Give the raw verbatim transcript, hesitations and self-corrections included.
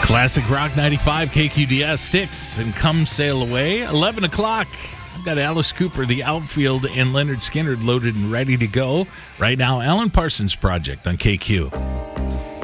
Classic Rock ninety-five K Q D S sticks and Come Sail Away. eleven o'clock. I've got Alice Cooper, the outfield, and Leonard Skinner loaded and ready to go. Right now, Alan Parsons Project on K Q.